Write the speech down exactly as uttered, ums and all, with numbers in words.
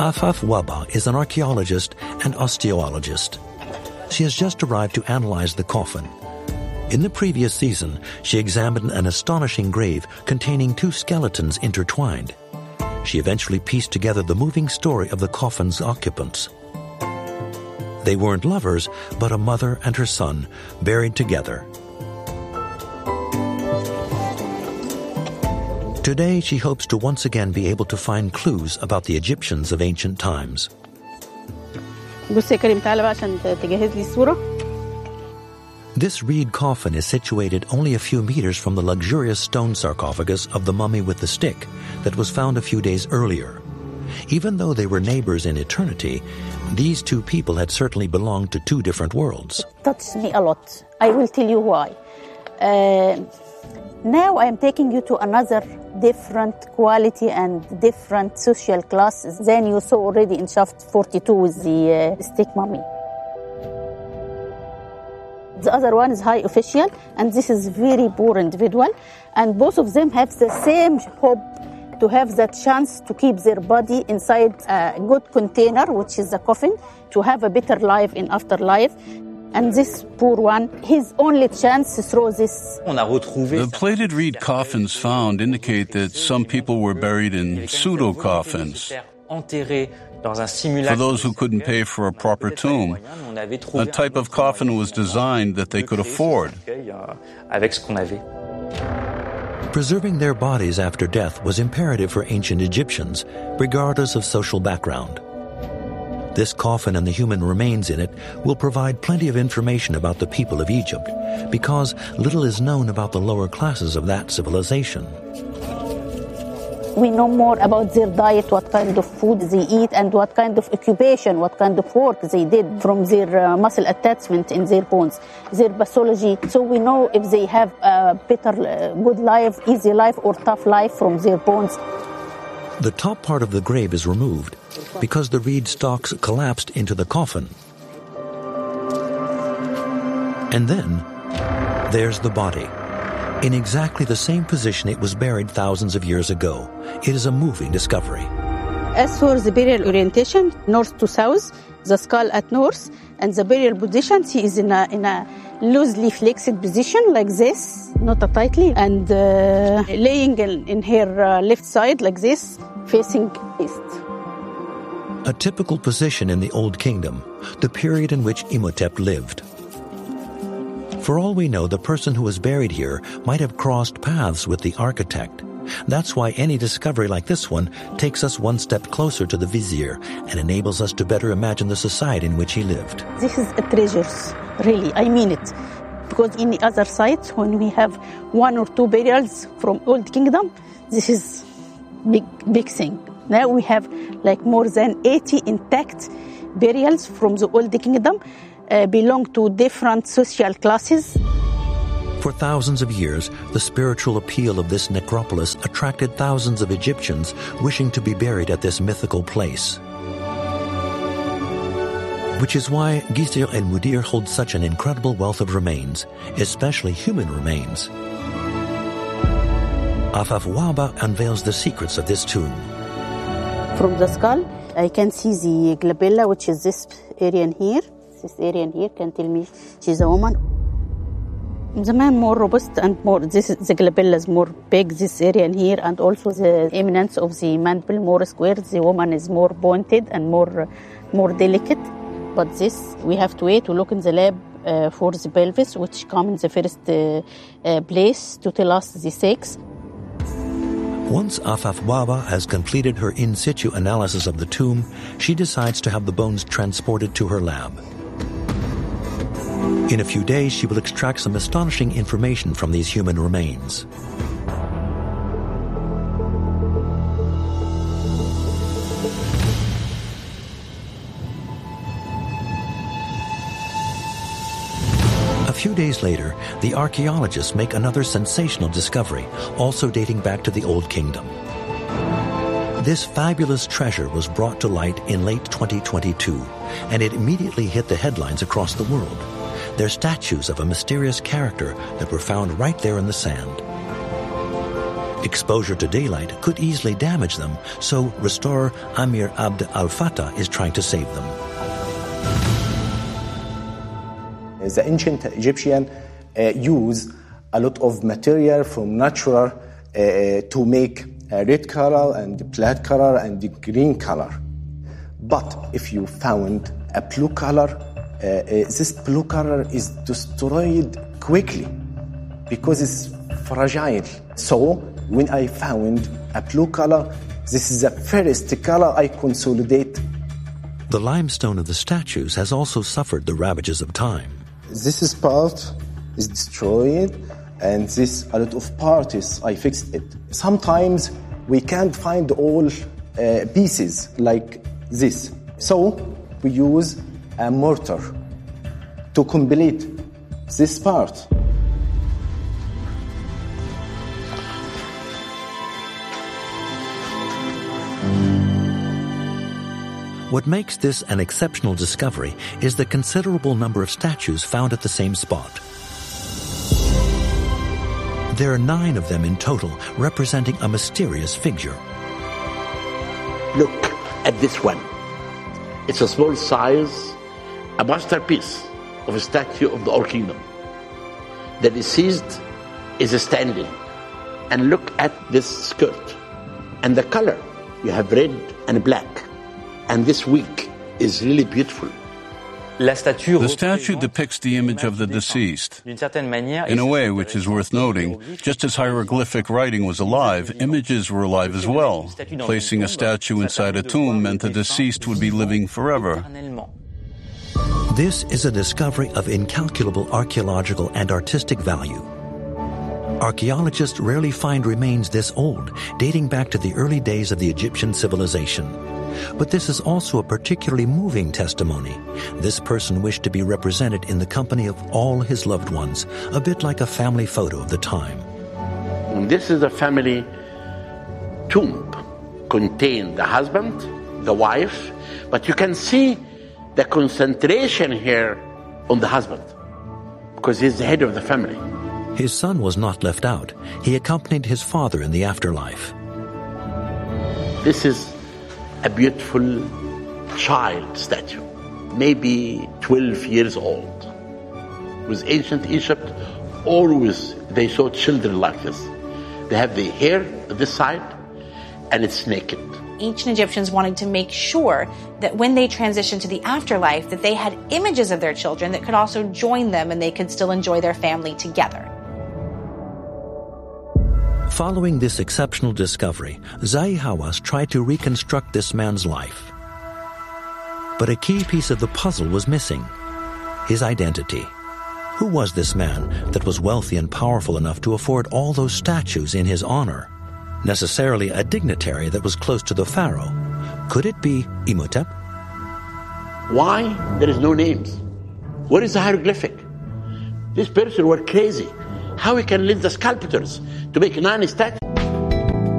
Afaf Wahba is an archaeologist and osteologist. She has just arrived to analyze the coffin. In the previous season, she examined an astonishing grave containing two skeletons intertwined. She eventually pieced together the moving story of the coffin's occupants. They weren't lovers, but a mother and her son, buried together. Today, she hopes to once again be able to find clues about the Egyptians of ancient times. This reed coffin is situated only a few meters from the luxurious stone sarcophagus of the mummy with the stick that was found a few days earlier. Even though they were neighbors in eternity, these two people had certainly belonged to two different worlds. It touched me a lot. I will tell you why. Uh, now I am taking you to another different quality and different social classes than you saw already in shaft forty-two with the uh, stick mummy. The other one is high official, and this is very poor individual, and both of them have the same hope to have the chance to keep their body inside a good container, which is a coffin, to have a better life in afterlife. And this poor one, his only chance is through this. The plated reed coffins found indicate that some people were buried in pseudo-coffins. For those who couldn't pay for a proper tomb, a type of coffin was designed that they could afford. Preserving their bodies after death was imperative for ancient Egyptians, regardless of social background. This coffin and the human remains in it will provide plenty of information about the people of Egypt, because little is known about the lower classes of that civilization. We know more about their diet, what kind of food they eat, and what kind of occupation, what kind of work they did from their uh, muscle attachment in their bones, their pathology. So we know if they have a better, uh, good life, easy life, or tough life from their bones. The top part of the grave is removed because the reed stalks collapsed into the coffin. And then, there's the body. In exactly the same position it was buried thousands of years ago. It is a moving discovery. As for the burial orientation, north to south, the skull at north, and the burial position, she is in a, in a loosely flexed position like this, not a tightly, and uh, laying in, in her uh, left side like this, facing east. A typical position in the Old Kingdom, the period in which Imhotep lived. For all we know, the person who was buried here might have crossed paths with the architect. That's why any discovery like this one takes us one step closer to the vizier and enables us to better imagine the society in which he lived. This is a treasure, really, I mean it. Because in the other sites, when we have one or two burials from Old Kingdom, this is big, big thing. Now we have like more than eighty intact burials from the Old Kingdom, uh, belong to different social classes. For thousands of years, the spiritual appeal of this necropolis attracted thousands of Egyptians wishing to be buried at this mythical place. Which is why Gisr el-Mudir holds such an incredible wealth of remains, especially human remains. Afaf Wahba unveils the secrets of this tomb. From the skull, I can see the glabella, which is this area in here. This area in here can tell me she's a woman. The man more robust and more, this is, the glabella is more big, this area in here, and also the eminence of the mandible more square. The woman is more pointed and more, more delicate. But this, we have to wait to look in the lab uh, for the pelvis, which comes in the first uh, uh, place to tell us the sex. Once Afaf Wahba has completed her in situ analysis of the tomb, she decides to have the bones transported to her lab. In a few days, she will extract some astonishing information from these human remains. A few days later, the archaeologists make another sensational discovery, also dating back to the Old Kingdom. This fabulous treasure was brought to light in late twenty twenty-two, and it immediately hit the headlines across the world. They're statues of a mysterious character that were found right there in the sand. Exposure to daylight could easily damage them, so restorer Amir Abd al-Fattah is trying to save them. The ancient Egyptian uh, use a lot of material from natural uh, to make a red color and black color and the green color. But if you found a blue color, uh, uh, this blue color is destroyed quickly because it's fragile. So when I found a blue color, this is the first color I consolidate. The limestone of the statues has also suffered the ravages of time. This is part is destroyed, and this a lot of parts I fixed it. Sometimes we can't find all uh, pieces like this, so we use a mortar to complete this part. What makes this an exceptional discovery is the considerable number of statues found at the same spot. There are nine of them in total, representing a mysterious figure. Look at this one. It's a small size, a masterpiece of a statue of the Old Kingdom. The deceased is standing. And look at this skirt. And the color, you have red and black. And this wig is really beautiful. The statue depicts the image of the deceased. In a way which is worth noting, just as hieroglyphic writing was alive, images were alive as well. Placing a statue inside a tomb meant the deceased would be living forever. This is a discovery of incalculable archaeological and artistic value. Archaeologists rarely find remains this old, dating back to the early days of the Egyptian civilization. But this is also a particularly moving testimony. This person wished to be represented in the company of all his loved ones, a bit like a family photo of the time. This is a family tomb. Contains the husband, the wife, but you can see the concentration here on the husband, because he's the head of the family. His son was not left out. He accompanied his father in the afterlife. This is a beautiful child statue, maybe twelve years old. With ancient Egypt, always they saw children like this. They have the hair on this side, and it's naked. Ancient Egyptians wanted to make sure that when they transitioned to the afterlife, that they had images of their children that could also join them and they could still enjoy their family together. Following this exceptional discovery, Zahi Hawass tried to reconstruct this man's life. But a key piece of the puzzle was missing: his identity. Who was this man that was wealthy and powerful enough to afford all those statues in his honor? Necessarily a dignitary that was close to the pharaoh. Could it be Imhotep? Why there is no names? What is the hieroglyphic? This person were crazy. How we can lead the sculptors to make nine statues?